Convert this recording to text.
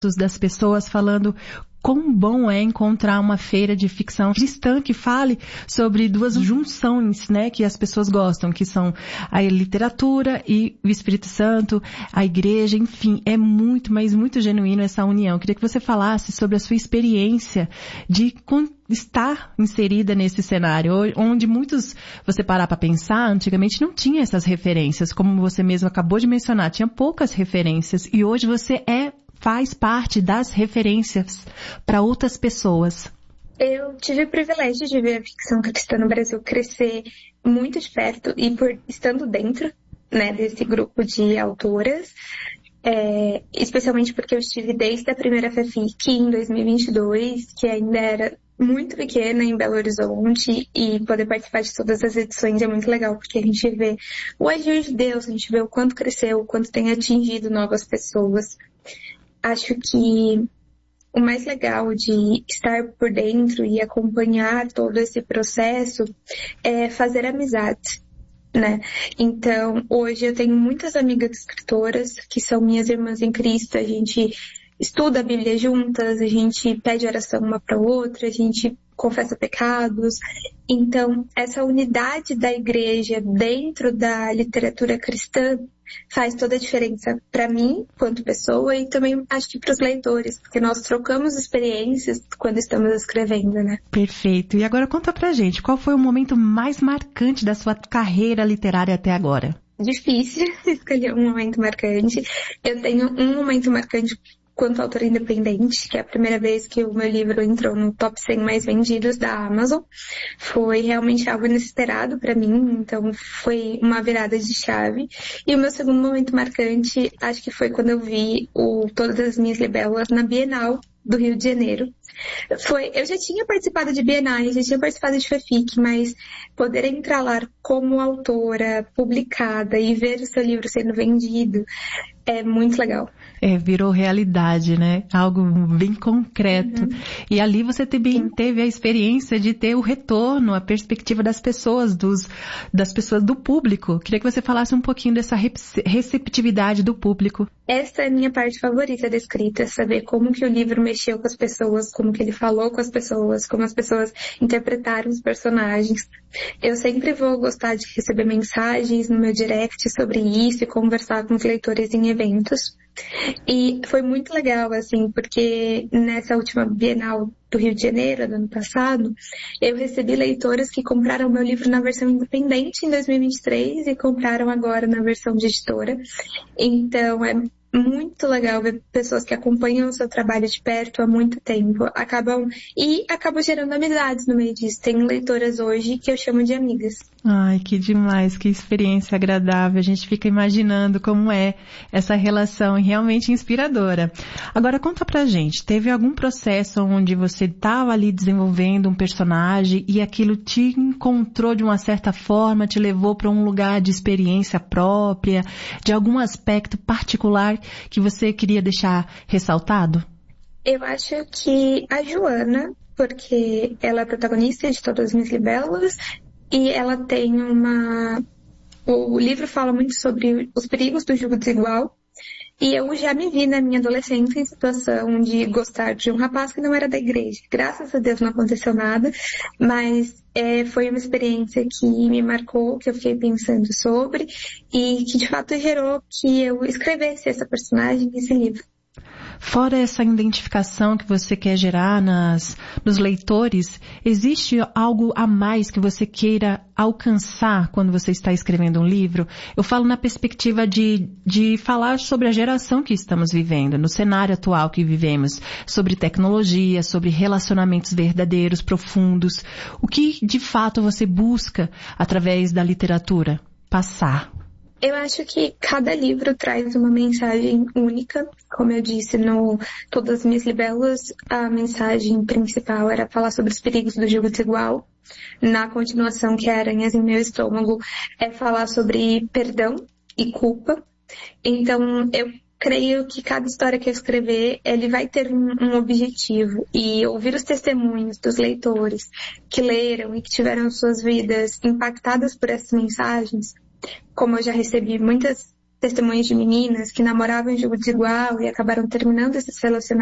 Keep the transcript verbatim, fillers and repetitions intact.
das pessoas falando quão bom é encontrar uma feira de ficção cristã que fale sobre duas junções, né, que as pessoas gostam, que são a literatura e o Espírito Santo, a igreja, enfim, é muito, mas muito genuíno essa união. Queria que você falasse sobre a sua experiência de estar inserida nesse cenário, onde muitos, você parar para pensar, antigamente não tinha essas referências, como você mesmo acabou de mencionar, tinha poucas referências, e hoje você é faz parte das referências para outras pessoas. Eu tive o privilégio de ver a ficção cristã no Brasil crescer muito de perto e por estando dentro, né, desse grupo de autoras, é, especialmente porque eu estive desde a primeira FEFIC em dois mil e vinte e dois, que ainda era muito pequena em Belo Horizonte, e poder participar de todas as edições é muito legal, porque a gente vê o agir de Deus, a gente vê o quanto cresceu, o quanto tem atingido novas pessoas. Acho que o mais legal de estar por dentro e acompanhar todo esse processo é fazer amizades, né? Então, hoje eu tenho muitas amigas escritoras que são minhas irmãs em Cristo. A gente estuda a Bíblia juntas, a gente pede oração uma para outra, a gente confessa pecados. Então, essa unidade da igreja dentro da literatura cristã faz toda a diferença para mim, quanto pessoa, e também acho que para os leitores, porque nós trocamos experiências quando estamos escrevendo, né? Perfeito. E agora conta pra gente, qual foi o momento mais marcante da sua carreira literária até agora? Difícil escolher um momento marcante. Eu tenho um momento marcante quanto autora independente, que é a primeira vez que o meu livro entrou no top cem mais vendidos da Amazon. Foi realmente algo inesperado para mim, então foi uma virada de chave. E o meu segundo momento marcante, acho que foi quando eu vi o Todas as Minhas Libelas na Bienal do Rio de Janeiro. Foi, eu já tinha participado de bienais, já tinha participado de FEFIC, mas poder entrar lá como autora publicada e ver o seu livro sendo vendido é muito legal. É, virou realidade, né? Algo bem concreto. Uhum. E ali você também teve a experiência de ter o retorno, a perspectiva das pessoas, dos, das pessoas do público. Queria que você falasse um pouquinho dessa receptividade do público. Essa é a minha parte favorita da escrita, saber como que o livro mexeu com as pessoas, como que ele falou com as pessoas, como as pessoas interpretaram os personagens. Eu sempre vou gostar de receber mensagens no meu direct sobre isso e conversar com os leitores em eventos. E foi muito legal, assim, porque nessa última Bienal do Rio de Janeiro, do ano passado, eu recebi leitoras que compraram meu livro na versão independente em dois mil e vinte e três e compraram agora na versão de editora. Então, é muito legal ver pessoas que acompanham o seu trabalho de perto há muito tempo, acabam, e acabam gerando amizades no meio disso. Tem leitoras hoje que eu chamo de amigas. Ai, que demais, que experiência agradável. A gente fica imaginando como é essa relação realmente inspiradora. Agora conta pra gente, teve algum processo onde você estava ali desenvolvendo um personagem e aquilo te encontrou de uma certa forma, te levou para um lugar de experiência própria, de algum aspecto particular que você queria deixar ressaltado? Eu acho que a Joana, porque ela é protagonista de Todas as Minhas Libelas, e ela tem uma... O livro fala muito sobre os perigos do jugo desigual, e eu já me vi na minha adolescência em situação de gostar de um rapaz que não era da igreja. Graças a Deus não aconteceu nada, mas é, foi uma experiência que me marcou, que eu fiquei pensando sobre, e que de fato gerou que eu escrevesse essa personagem nesse livro. Fora essa identificação que você quer gerar nas, nos leitores, existe algo a mais que você queira alcançar quando você está escrevendo um livro? Eu falo na perspectiva de, de falar sobre a geração que estamos vivendo, no cenário atual que vivemos, sobre tecnologia, sobre relacionamentos verdadeiros, profundos. O que de fato você busca através da literatura passar? Eu acho que cada livro traz uma mensagem única. Como eu disse, no Todas as Minhas Libelas, a mensagem principal era falar sobre os perigos do jugo desigual. Na continuação, que é Aranhas em Meu Estômago, é falar sobre perdão e culpa. Então, eu creio que cada história que eu escrever, ele vai ter um, um objetivo. E ouvir os testemunhos dos leitores que leram e que tiveram suas vidas impactadas por essas mensagens, como eu já recebi muitas testemunhos de meninas que namoravam em jogo desigual e acabaram terminando esses relacionamentos